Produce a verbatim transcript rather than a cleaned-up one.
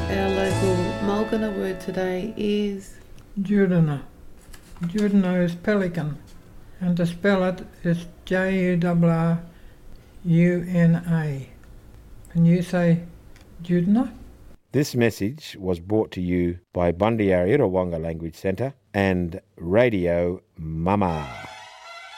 Our local Mulgana word today is Judina. Judina is pelican, and to spell it is J U R R U N A. Can you say Judina? This message was brought to you by Bundyarra Wonga Language Centre and Radio Mama.